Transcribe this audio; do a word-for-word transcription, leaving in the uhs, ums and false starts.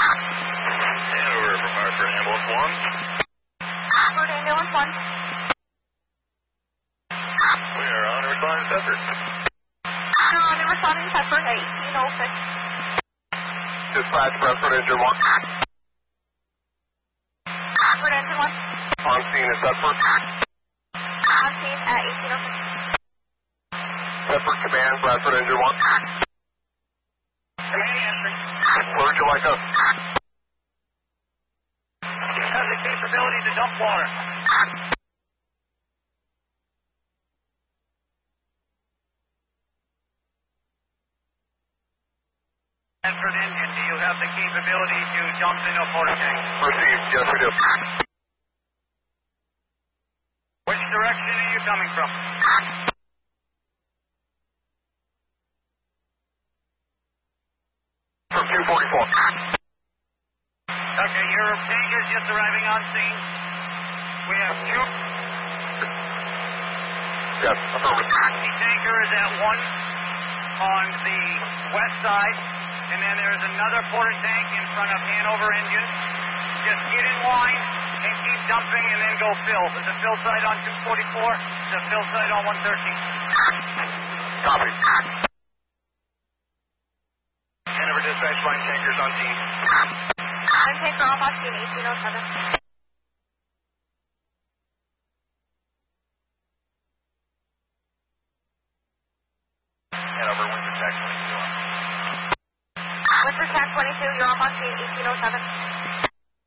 Hanover from Hartford Ambulance one. Hartford Ambulance one. We are on a responding Thetford. You're on a responding Thetford at eighteen oh six. Dispatch Bradford Engine one. Hartford Engine one. On scene at Thetford. On scene at eighteen oh six. Thetford Command, Bradford Engine one. Command answering. Where would you like us? You have the capability to dump water. Thetford Engine, do you have the capability to dump in a porta tank? Received, yes we do. Which direction are you coming from? From two forty-four. Okay, your tanker is just arriving on scene. We have two. Yes, affirmative. The tanker is at one on the west side, and then there's another porta tank in front of Hanover Engine. Just get in line and keep dumping and then go fill. There's a fill site on two forty-four, there's a fill site on one thirteen. Copy. Hanover dispatch line tankers on scene. Line tanker off on scene, eighteen oh seven. Hanover, Winter Tech twenty-two. Winter Tech twenty-two, you're off on scene, eighteen oh seven.